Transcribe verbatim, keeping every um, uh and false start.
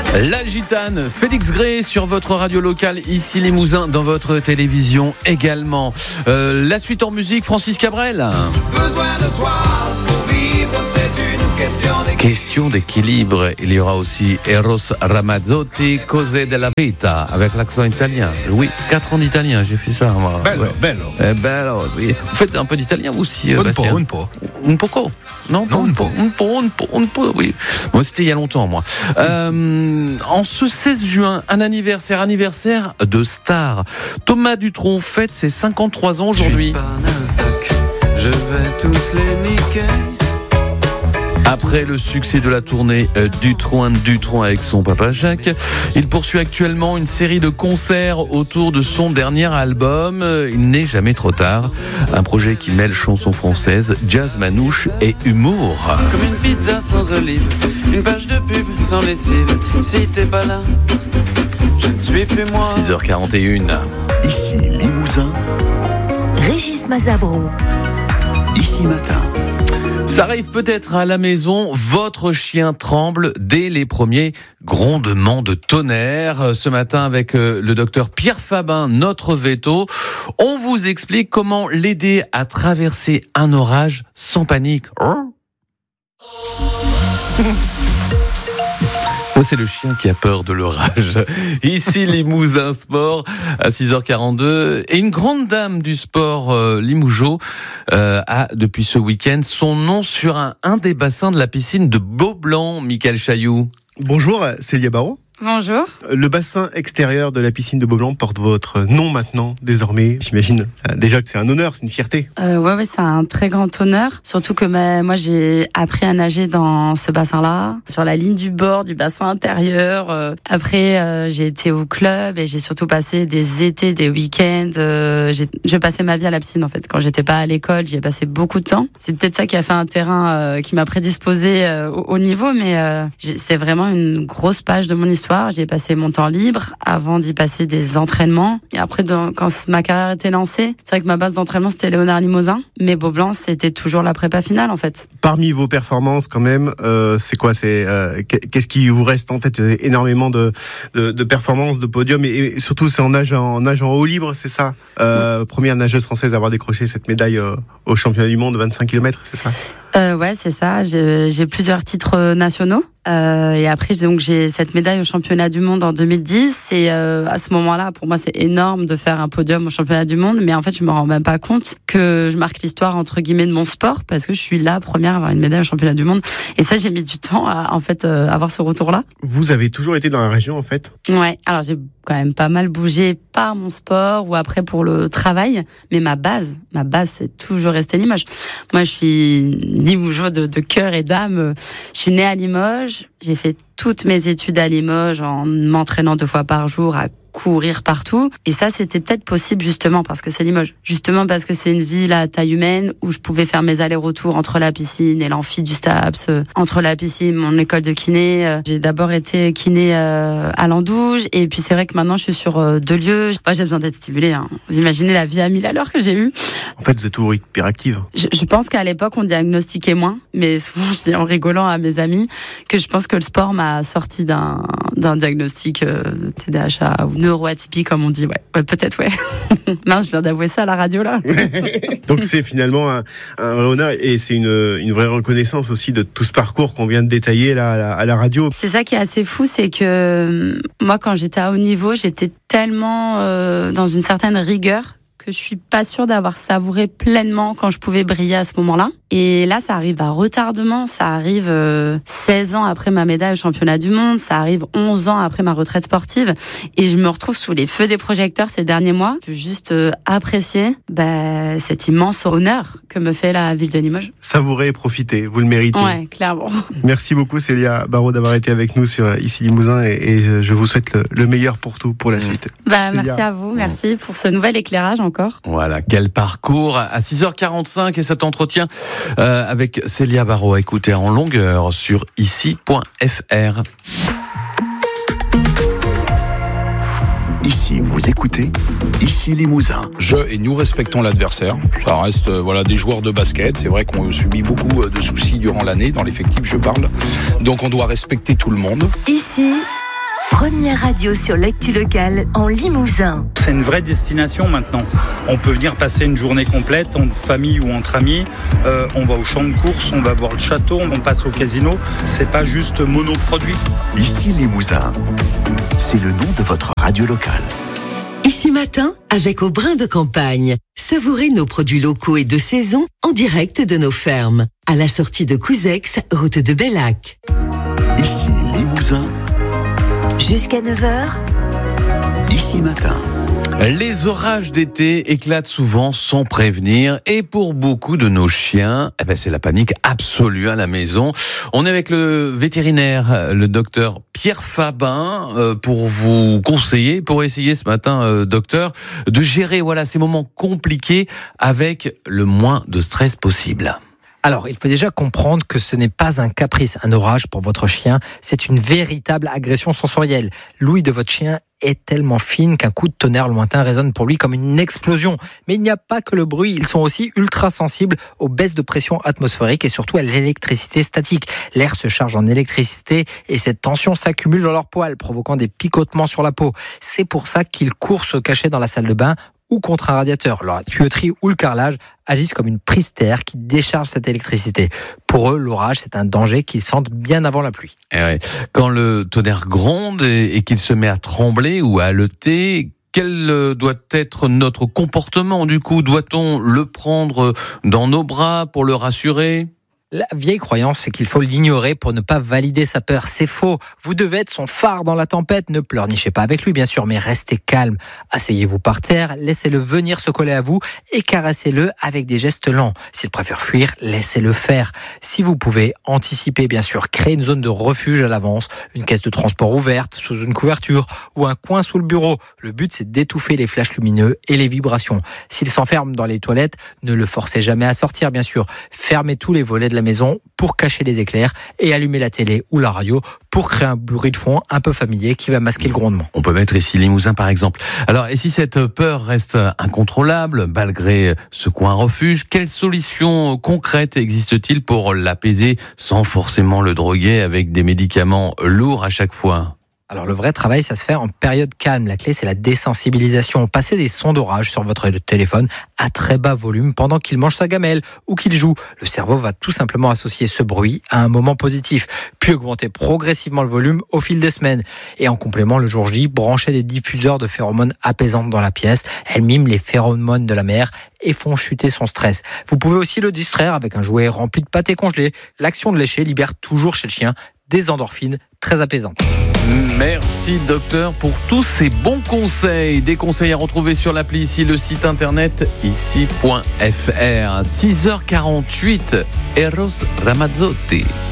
La Gitane, Félix Gray sur votre radio locale, ici Limousin, dans votre télévision également. Euh, la suite en musique, Francis Cabrel. Besoin de toi pour vivre, c'est une question d'équilibre. Question d'équilibre. Il y aura aussi Eros Ramazzotti, Cose della Vita, avec l'accent italien. Oui, quatre ans d'italien, j'ai fait ça moi. Bello, ouais. bello. Eh, bello. Vous faites un peu d'italien vous aussi, Un Bastien? po', un po'. Un poco. Non, non, un po'. Un po', un po', un po', oui. Bon, c'était il y a longtemps, moi. Euh, en ce seize juin, un anniversaire, anniversaire de star. Thomas Dutronc fête ses cinquante-trois ans aujourd'hui. Je vais tous les niquer. Après le succès de la tournée Dutronc Dutronc avec son papa Jacques, il poursuit actuellement une série de concerts autour de son dernier album. Il n'est jamais trop tard. Un projet qui mêle chansons françaises, jazz manouche et humour. Comme une pizza sans olive, une page de pub sans lessive. Si t'es pas là, je ne suis plus moi. six heures quarante et une. Ici Limousin, Régis Mazabro. ici Matin. Ça arrive peut-être à la maison, votre chien tremble dès les premiers grondements de tonnerre. Ce matin avec le docteur Pierre Fabin, notre véto, on vous explique comment l'aider à traverser un orage sans panique. Ça, c'est le chien qui a peur de l'orage. Ici, Limousin Sport, à six heures quarante-deux. Et une grande dame du sport euh, Limougeot euh, a, depuis ce week-end, son nom sur un, un des bassins de la piscine de Beaublanc, Michael Chailloux. Bonjour, Célia Barraud. Bonjour. Le bassin extérieur de la piscine de Beaublanc porte votre nom maintenant, désormais. J'imagine euh, déjà que c'est un honneur, c'est une fierté. Euh, ouais, ouais, c'est un très grand honneur. Surtout que bah, moi, j'ai appris à nager dans ce bassin-là, sur la ligne du bord du bassin intérieur. Euh, après, euh, j'ai été au club et j'ai surtout passé des étés, des week-ends. Euh, j'ai, je passais ma vie à la piscine, en fait. Quand j'étais pas à l'école, j'y ai passé beaucoup de temps. C'est peut-être ça qui a fait un terrain euh, qui m'a prédisposé euh, au, au niveau, mais euh, c'est vraiment une grosse page de mon histoire. J'ai passé mon temps libre avant d'y passer des entraînements. Et après, dans, quand ma carrière était lancée, c'est vrai que ma base d'entraînement, c'était Léonard Limousin. Mais Beaublanc, c'était toujours la prépa finale, en fait. Parmi vos performances, quand même, euh, c'est quoi c'est, euh, Qu'est-ce qui vous reste en tête? Énormément de, de, de performances, de podiums. Et, et surtout, c'est en nage en, nage en haut libre, c'est ça euh, oui. Première nageuse française à avoir décroché cette médaille euh, au championnat du monde de vingt-cinq kilomètres, c'est ça euh, Ouais, c'est ça. J'ai, j'ai plusieurs titres nationaux. Euh, et après, donc, j'ai cette médaille au championnat du monde en deux mille dix. Et euh, à ce moment-là, pour moi, c'est énorme de faire un podium au championnat du monde. Mais en fait, je me rends même pas compte que je marque l'histoire, entre guillemets, de mon sport, parce que je suis la première à avoir une médaille au championnat du monde. Et ça, j'ai mis du temps à, en fait, euh, avoir ce retour-là. Vous avez toujours été dans la région, en fait? Ouais. Alors, j'ai quand même pas mal bougé par mon sport ou après pour le travail. Mais ma base, ma base, c'est toujours resté Limoges. Moi, je suis Limougeot de, de cœur et d'âme. Je suis née à Limoges. J'ai fait toutes mes études à Limoges en m'entraînant deux fois par jour à courir partout. Et ça, c'était peut-être possible justement parce que c'est Limoges. Justement parce que c'est une ville à taille humaine où je pouvais faire mes allers-retours entre la piscine et l'amphi du STAPS, entre la piscine, mon école de kiné. J'ai d'abord été kiné à Landouge et puis c'est vrai que maintenant je suis sur deux lieux. Moi, j'ai besoin d'être stimulée. Hein. Vous imaginez la vie à mille à l'heure que j'ai eue. En fait, vous êtes toujours hyper active. Je, je pense qu'à l'époque, on diagnostiquait moins. Mais souvent, je dis en rigolant à mes amis que je pense que le sport m'a sorti d'un, d'un diagnostic euh, de T D A H ou neuroatypie, comme on dit. Ouais, ouais peut-être, ouais. Mince, je viens d'avouer ça à la radio, là. Donc, c'est finalement un, un vrai honneur et c'est une, une vraie reconnaissance aussi de tout ce parcours qu'on vient de détailler là, à, la, à la radio. C'est ça qui est assez fou, c'est que moi, quand j'étais à haut niveau, j'étais tellement euh, dans une certaine rigueur que je suis pas sûre d'avoir savouré pleinement quand je pouvais briller à ce moment-là. Et là, ça arrive à retardement, ça arrive euh, seize ans après ma médaille au championnat du monde, ça arrive onze ans après ma retraite sportive, et je me retrouve sous les feux des projecteurs ces derniers mois. Je veux juste euh, apprécier bah, cet immense honneur que me fait la ville de Limoges. Savourez et profitez, vous le méritez. Ouais, clairement. Merci beaucoup Célia Barraud d'avoir été avec nous sur Ici Limousin, et, et je, je vous souhaite le, le meilleur pour tout, pour la suite. Bah, merci à vous, merci pour ce nouvel éclairage encore. Voilà, quel parcours à six heures quarante-cinq et cet entretien euh, avec Célia Barraud à écouter en longueur sur ici point f r. Ici, vous écoutez Ici Limousin. Je et nous respectons l'adversaire. Ça reste euh, voilà, des joueurs de basket. C'est vrai qu'on subit beaucoup de soucis durant l'année, dans l'effectif je parle. Donc on doit respecter tout le monde. Ici, Première radio sur l'actu locale en Limousin. C'est une vraie destination maintenant. On peut venir passer une journée complète en famille ou entre amis. Euh, on va au champ de course, on va voir le château, on passe au casino. C'est pas juste monoproduit. Ici Limousin, c'est le nom de votre radio locale. Ici Matin, avec Au Brin de Campagne. Savourez nos produits locaux et de saison en direct de nos fermes. À la sortie de Couzex, route de Bellac. Ici Limousin. Jusqu'à neuf heures. Ici Matin. Les orages d'été éclatent souvent sans prévenir et pour beaucoup de nos chiens, eh ben c'est la panique absolue à la maison. On est avec le vétérinaire, le docteur Pierre Fabin, euh, pour vous conseiller, pour essayer ce matin, euh, docteur, de gérer voilà ces moments compliqués avec le moins de stress possible. Alors, il faut déjà comprendre que ce n'est pas un caprice, un orage pour votre chien, c'est une véritable agression sensorielle. L'ouïe de votre chien est tellement fine qu'un coup de tonnerre lointain résonne pour lui comme une explosion. Mais il n'y a pas que le bruit, ils sont aussi ultra sensibles aux baisses de pression atmosphérique et surtout à l'électricité statique. L'air se charge en électricité et cette tension s'accumule dans leurs poils, provoquant des picotements sur la peau. C'est pour ça qu'ils courent se cacher dans la salle de bain ou contre un radiateur. La tuyauterie ou le carrelage agissent comme une prise terre qui décharge cette électricité. Pour eux, l'orage, c'est un danger qu'ils sentent bien avant la pluie. Et ouais. Quand le tonnerre gronde et, et qu'il se met à trembler ou à haleter, quel doit être notre comportement du coup ? Doit-on le prendre dans nos bras pour le rassurer ? La vieille croyance, c'est qu'il faut l'ignorer pour ne pas valider sa peur. C'est faux. Vous devez être son phare dans la tempête. Ne pleurnichez pas avec lui, bien sûr, mais restez calme. Asseyez-vous par terre, laissez-le venir se coller à vous et caressez-le avec des gestes lents. S'il préfère fuir, laissez-le faire. Si vous pouvez, anticipez, bien sûr. Créez une zone de refuge à l'avance, une caisse de transport ouverte, sous une couverture ou un coin sous le bureau. Le but, c'est d'étouffer les flashs lumineux et les vibrations. S'il s'enferme dans les toilettes, ne le forcez jamais à sortir, bien sûr. Fermez tous les volets de la maison pour cacher les éclairs et allumer la télé ou la radio pour créer un bruit de fond un peu familier qui va masquer le grondement. On peut mettre ici Limousin par exemple. Alors, et si cette peur reste incontrôlable malgré ce coin refuge, quelles solutions concrètes existe-t-il pour l'apaiser sans forcément le droguer avec des médicaments lourds à chaque fois ? Alors le vrai travail, ça se fait en période calme. La clé, c'est la désensibilisation. Passez des sons d'orage sur votre téléphone à très bas volume pendant qu'il mange sa gamelle ou qu'il joue. Le cerveau va tout simplement associer ce bruit à un moment positif, puis augmenter progressivement le volume au fil des semaines. Et en complément, le jour J, branchez des diffuseurs de phéromones apaisantes dans la pièce. Elles miment les phéromones de la mère et font chuter son stress. Vous pouvez aussi le distraire avec un jouet rempli de pâté congelé. L'action de lécher libère toujours chez le chien des endorphines très apaisantes. Merci docteur pour tous ces bons conseils. Des conseils à retrouver sur l'appli ici, le site internet ici point f r. six heures quarante-huit, Eros Ramazzotti.